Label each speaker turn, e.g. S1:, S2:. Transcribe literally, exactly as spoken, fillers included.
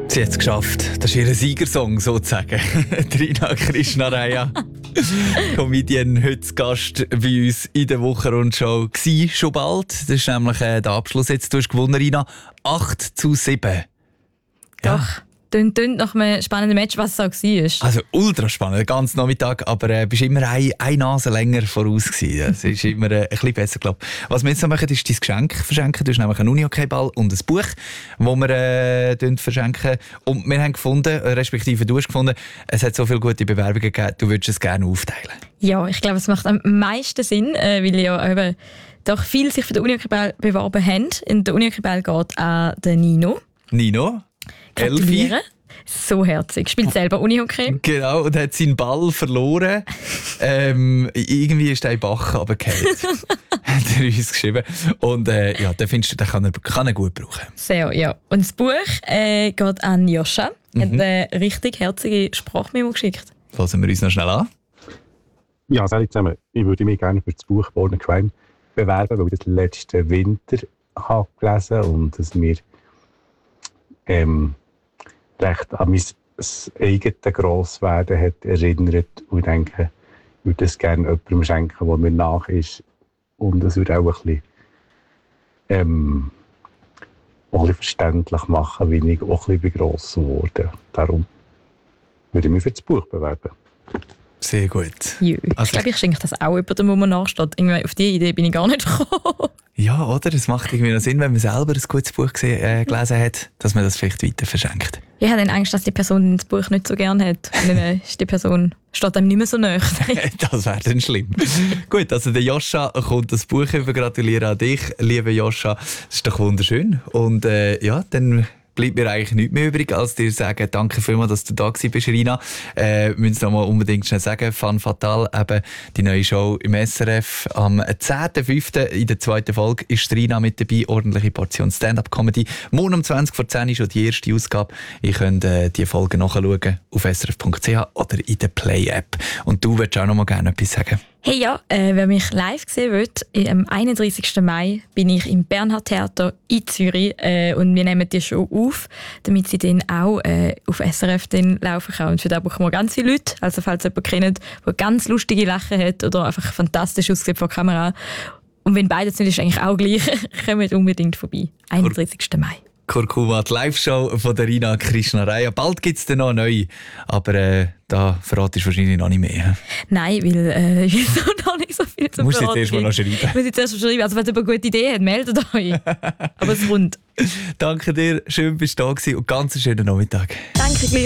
S1: Sie hat es geschafft. Das ist ihr Siegersong sozusagen. Rina Krishnaraya, Comedian, heute zu Gast bei uns in der Wochenrundshow. War schon bald. Das ist nämlich äh, der Abschluss. Jetzt, du hast gewonnen, Rina. acht zu sieben.
S2: Doch. Ja. Tönt, tönt nach einem spannenden Match, was es auch war.
S1: Also ultra spannend, den ganzen Nachmittag, aber äh, bist immer eine, eine Nase länger voraus gewesen. Das ist immer äh, ein bisschen besser gelaufen. Was wir jetzt noch machen, ist dein Geschenk verschenken. Du hast nämlich einen Unihockey-Ball und ein Buch, das wir äh, verschenken. Und wir haben gefunden, respektive du hast gefunden, es hat so viele gute Bewerbungen gegeben, du würdest es gerne aufteilen.
S2: Ja, ich glaube, es macht am meisten Sinn, äh, weil ja eben doch viele sich für den Unihockey-Ball beworben haben. Und der Unihockey-Ball geht an den Nino.
S1: Nino? Elfi.
S2: So herzig. Spielt selber Unihockey.
S1: Genau, und hat seinen Ball verloren. ähm, irgendwie ist er in den Bach runtergefallen. Hat er uns geschrieben. Und äh, ja, den findest du, den kann er, kann er gut brauchen.
S2: Sehr, ja. Und das Buch äh, geht an Joscha. Er
S1: Mhm.
S2: hat eine richtig herzige Sprachmemo geschickt.
S1: Fassen wir uns noch schnell an.
S3: Ja, sage ich zusammen, ich würde mich gerne für das Buch «Born and Crime» bewerben, weil ich das letzten Winter habe gelesen und es mir ähm, recht an mein eigenes Grosswerden hat erinnert. Und ich denke, ich würde es gerne jemandem schenken, der mir nach ist. Und es würde auch ein bisschen, ähm, auch ein bisschen verständlich machen, wie ich auch ein bisschen gross wurde. Darum würde ich mich für das Buch bewerben.
S1: Sehr gut.
S2: Jö.
S1: Also,
S2: ich glaube, ich schenke das auch jemandem, wo man nachsteht. Irgendwie auf diese Idee bin ich gar nicht gekommen.
S1: Ja, oder? Es macht irgendwie noch Sinn, wenn man selber ein gutes Buch gesehen, äh, gelesen hat, dass man das vielleicht weiter verschenkt.
S2: Ich habe dann Angst, dass die Person das Buch nicht so gerne hat. Und dann ist die Person steht einem nicht mehr so nahe.
S1: Das wäre dann schlimm. Gut, also der Joscha kommt das Buch über. Gratuliere an dich, liebe Joscha. Das ist doch wunderschön. Und äh, ja, dann bleibt mir eigentlich nichts mehr übrig, als dir sagen, danke vielmals, dass du da gewesen bist, Rina. Äh, wir müssen es noch mal unbedingt schnell sagen, Fun Fatal, eben die neue Show im S R F. Am zehnten fünften in der zweiten Folge ist Rina mit dabei, ordentliche Portion Stand-Up-Comedy. Morgen um zwanzig vor zehn ist schon die erste Ausgabe. Ihr könnt äh, die Folge nachschauen auf s r f punkt c h oder in der Play-App. Und du würdest auch noch mal gerne etwas sagen.
S2: Hey ja, äh, wer mich live sehen will, am einunddreißigsten Mai bin ich im Bernhard Theater in Zürich äh, und wir nehmen die Show auf, damit sie dann auch äh, auf S R F dann laufen kann. Und für das brauchen wir ganz viele Leute, also falls jemand kennt, der ganz lustige Lachen hat oder einfach fantastisch aussieht vor der Kamera. Und wenn beides nicht ist, eigentlich auch gleich, kommt unbedingt vorbei. einunddreißigsten Mai.
S1: Kurkuma, die Live-Show von der Rina Krishnaraya. Bald gibt es dann noch neue, aber äh, da verratest du wahrscheinlich noch nicht mehr.
S2: Nein, weil äh, ich habe noch nicht so viel zu
S1: Du musst jetzt
S2: verraten.
S1: erst mal noch schreiben.
S2: Ich muss jetzt erst mal schreiben. Also wenn ihr eine gute Idee habt, meldet euch. Aber es kommt.
S1: Danke dir, schön bist du da gewesen und ganz einen schönen Nachmittag.
S2: Danke gleich.